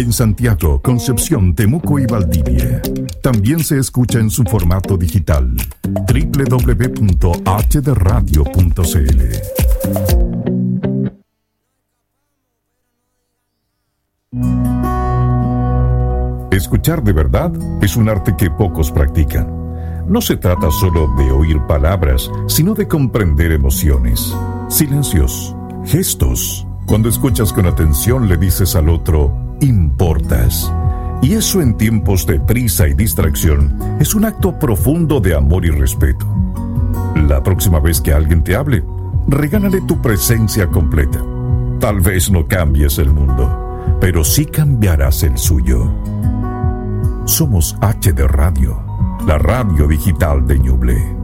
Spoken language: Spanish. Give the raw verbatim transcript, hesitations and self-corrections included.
en Santiago, Concepción, Temuco y Valdivia. También se escucha en su formato digital. doble u doble u doble u punto h d radio punto c l. Escuchar de verdad es un arte que pocos practican. No se trata solo de oír palabras, sino de comprender emociones, silencios, gestos. Cuando escuchas con atención le dices al otro, importas. Y eso en tiempos de prisa y distracción es un acto profundo de amor y respeto. La próxima vez que alguien te hable, regálale tu presencia completa. Tal vez no cambies el mundo, pero sí cambiarás el suyo. Somos H D Radio, la radio digital de Ñuble.